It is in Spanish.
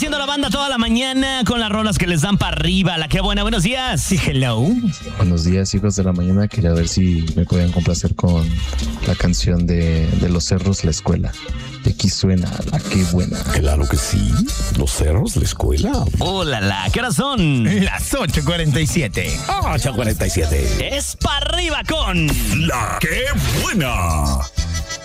haciendo la banda toda la mañana con las rolas que les dan para arriba. La que buena, buenos días. Sí, hello. Buenos días, hijos de la mañana. Quería ver si me podían complacer con la canción de Los Cerros, La Escuela. De aquí suena la que buena. Claro que sí. Los Cerros, la escuela. Hola, ¿qué horas son? Las 8:47. 8:47. Es para arriba con La que buena.